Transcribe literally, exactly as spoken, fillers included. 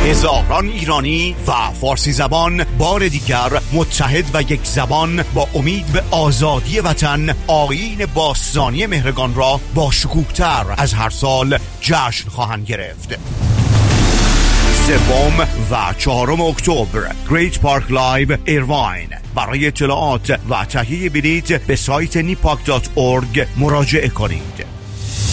هزاران ایرانی و فارسی زبان بار دیگر متحد و یک زبان با امید به آزادی وطن آیین باستانی مهرگان را با شکوه‌تر از هر سال جشن خواهند گرفت. سوم و چهارم اکتبر گریت پارک لایو ایرواین. برای اطلاعات و تهیه بلیط به سایت نیپاک دات اورگ مراجعه کنید.